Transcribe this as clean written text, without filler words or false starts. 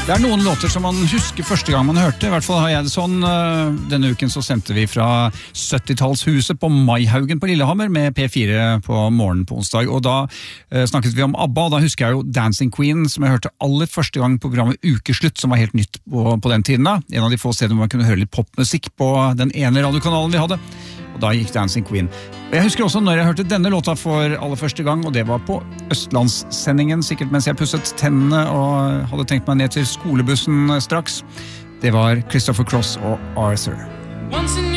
Det noen låter som man husker første gang man hørte, i hvert fall har jeg det sånn. Denne uken så sendte vi fra 70-tallshuset på Maihaugen på Lillehammer med P4 på morgenen på onsdag, og da snakket vi om ABBA, og da husker jeg jo Dancing Queen, som jeg hørte aller første gang på programmet Ukeslutt, som var helt nytt på den tiden da. En av de få stedene hvor man kunne høre litt popmusikk på den ene radiokanalen vi hadde, og da gikk Dancing Queen. Og jeg husker også når jeg hørte denne låta for aller første gang, og det var på Østlandssendingen, sikkert mens jeg pusset tennene og hadde tenkt meg ned til skolebussen straks. Det var Christopher Cross og Arthur.